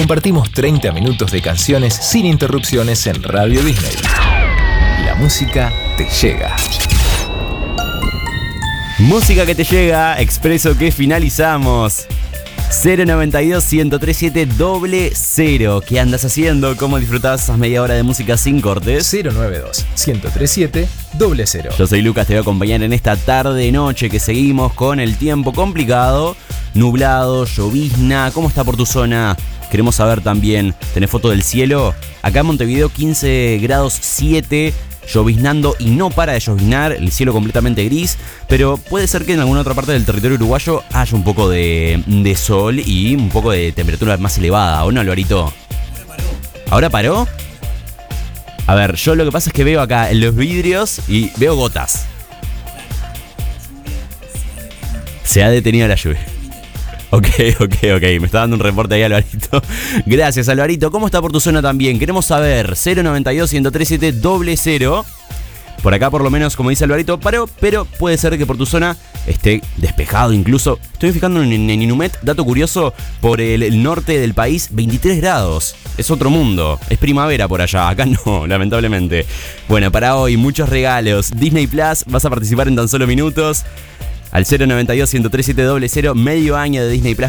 compartimos 30 minutos de canciones sin interrupciones en Radio Disney. La música te llega. Música que te llega, expreso que finalizamos. 092-137-00. ¿Qué andas haciendo? ¿Cómo disfrutás esas media hora de música sin cortes? 092-137-00. Yo soy Lucas, te voy a acompañar en esta tarde-noche que seguimos con el tiempo complicado, nublado, llovizna. ¿Cómo está por tu zona? Queremos saber también. ¿Tenés foto del cielo? Acá en Montevideo 15 grados 7, lloviznando y no para de lloviznar, el cielo completamente gris, pero puede ser que en alguna otra parte del territorio uruguayo haya un poco de sol y un poco de temperatura más elevada, ¿o no, Alvarito? ¿Ahora paró? A ver, yo lo que pasa es que veo acá en los vidrios y veo gotas. Se ha detenido la lluvia. Ok. Me está dando un reporte ahí, Alvarito. Gracias, Alvarito. ¿Cómo está por tu zona también? Queremos saber. 092-137-00. Por acá, por lo menos, como dice Alvarito, paró, pero puede ser que por tu zona esté despejado incluso. Estoy fijando en Inumet, dato curioso, por el norte del país, 23 grados. Es otro mundo. Es primavera por allá. Acá no, lamentablemente. Bueno, para hoy, muchos regalos. Disney Plus, vas a participar en tan solo minutos. Al 092-137-00, medio año de Disney Plus